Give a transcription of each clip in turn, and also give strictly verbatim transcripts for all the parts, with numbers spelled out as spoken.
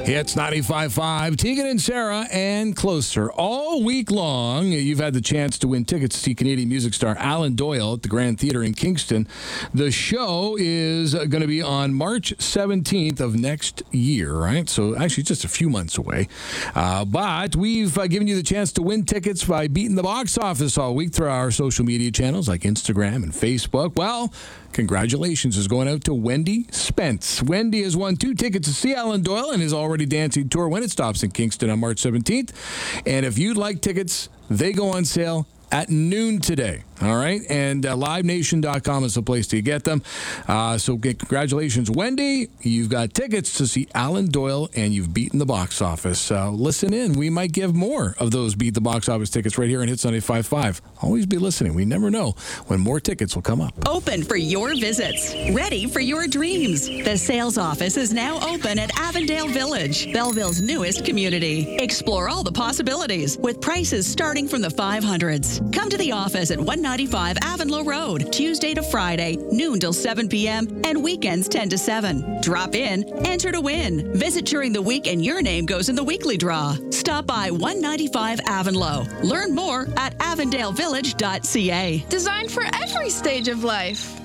It's ninety-five point five, Tegan and Sarah, and Closer. All week long, you've had the chance to win tickets to see Canadian music star Alan Doyle at the Grand Theatre in Kingston. The show is going to be on March seventeenth of next year, right? So actually just a few months away. Uh, but we've uh, given you the chance to win tickets by beating the box office all week through our social media channels like Instagram and Facebook. Well, congratulations is going out to Wendy Spence. Wendy has won two tickets to see Alan Doyle and his Already Dancing tour when it stops in Kingston on March seventeenth. And if you'd like tickets, they go on sale at noon today. All right. And uh, live nation dot com is the place to get them. Uh, so congratulations, Wendy. You've got tickets to see Alan Doyle and you've beaten the box office. Uh, listen in. We might give more of those Beat the Box Office tickets right here on Hits ninety-five point five. Always be listening. We never know when more tickets will come up. Open for your visits. Ready for your dreams. The sales office is now open at Avondale Village, Belleville's newest community. Explore all the possibilities with prices starting from the five hundreds. Come to the office at one ninety-five Avonlow Road, Tuesday to Friday, noon till seven p.m. and weekends ten to seven. Drop in, enter to win. Visit during the week and your name goes in the weekly draw. Stop by one ninety-five Avonlow. Learn more at avondale village dot c a. Designed for every stage of life.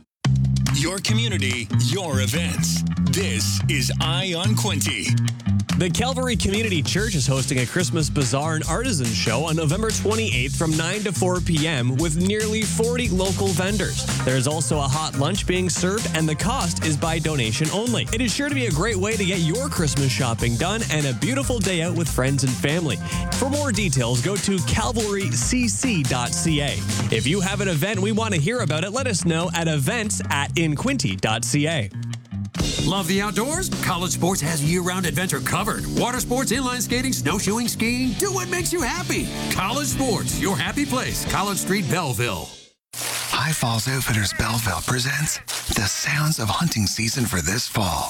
Your community, your events. This is Eye on Quinte. The Calvary Community Church is hosting a Christmas Bazaar and Artisan Show on November twenty-eighth from nine to four p.m. with nearly forty local vendors. There is also a hot lunch being served, and the cost is by donation only. It is sure to be a great way to get your Christmas shopping done and a beautiful day out with friends and family. For more details, go to calvary c c dot c a. If you have an event we want to hear about it, let us know at events at in quinte dot c a. Love the outdoors? College Sports has year-round adventure covered. Water sports, inline skating, snowshoeing, skiing. Do what makes you happy. College Sports, your happy place. College Street, Belleville. High Falls Outfitters Belleville presents the sounds of hunting season for this fall.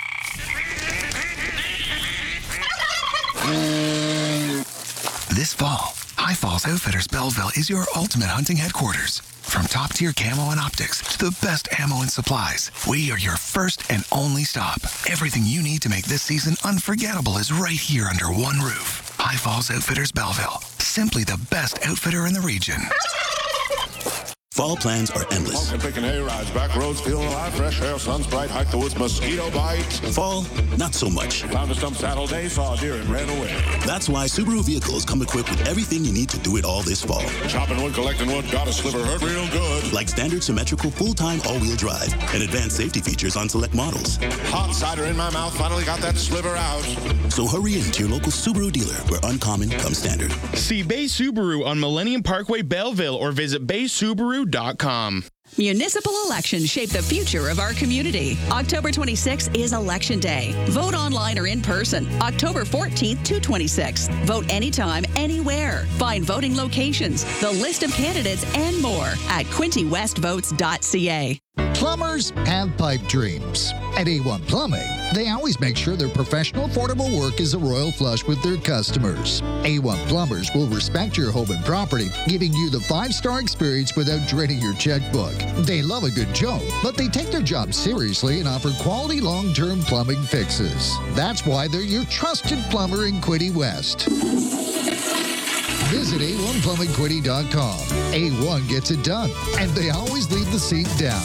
This fall, High Falls Outfitters Belleville is your ultimate hunting headquarters. From top-tier camo and optics to the best ammo and supplies, we are your first and only stop. Everything you need to make this season unforgettable is right here under one roof. High Falls Outfitters Belleville, simply the best outfitter in the region. Fall plans are endless. Walking, picking hay rides, back roads, feeling alive, fresh air, sun's bright, hike the woods, mosquito bite. Fall, not so much. Found a stump saddle day, saw a deer and ran away. That's why Subaru vehicles come equipped with everything you need to do it all this fall. Chopping wood, collecting wood, got a sliver, hurt real good. Like standard symmetrical full-time all-wheel drive and advanced safety features on select models. Hot cider in my mouth, finally got that sliver out. So hurry in to your local Subaru dealer where uncommon comes standard. See Bay Subaru on Millennium Parkway, Belleville, or visit bay subaru dot com. Municipal elections shape the future of our community. October twenty-sixth is Election Day. Vote online or in person. October fourteenth to twenty-sixth. Vote anytime, anywhere. Find voting locations, the list of candidates, and more at quinte west votes dot c a. Plumbers have pipe dreams. At A one Plumbing, they always make sure their professional, affordable work is a royal flush with their customers. A one Plumbers will respect your home and property, giving you the five-star experience without draining your checkbook. They love a good joke, but they take their job seriously and offer quality long-term plumbing fixes. That's why they're your trusted plumber in Quinte West. Visit A one plumbing quinte dot com. A one gets it done, and they always leave the seat down.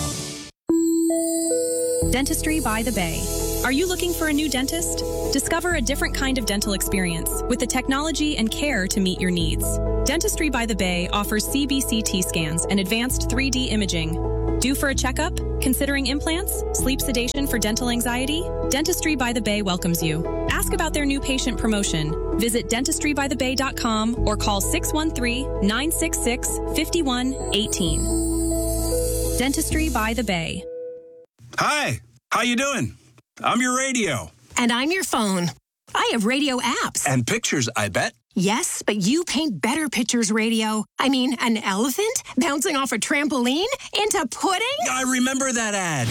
Dentistry by the Bay. Are you looking for a new dentist? Discover a different kind of dental experience with the technology and care to meet your needs. Dentistry by the Bay offers C B C T scans and advanced three D imaging. Due for a checkup? Considering implants? Sleep sedation for dental anxiety? Dentistry by the Bay welcomes you. Ask about their new patient promotion. Visit dentistry by the bay dot com or call six one three, nine six six, five one one eight. Dentistry by the Bay. Hi, how you doing? I'm your radio. And I'm your phone. I have radio apps. And pictures, I bet. Yes, but you paint better pictures, radio. I mean, an elephant bouncing off a trampoline into pudding? I remember that ad.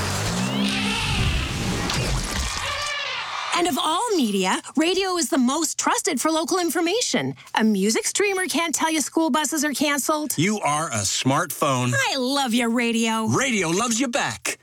And of all media, radio is the most trusted for local information. A music streamer can't tell you school buses are canceled. You are a smartphone. I love your radio. Radio loves you back.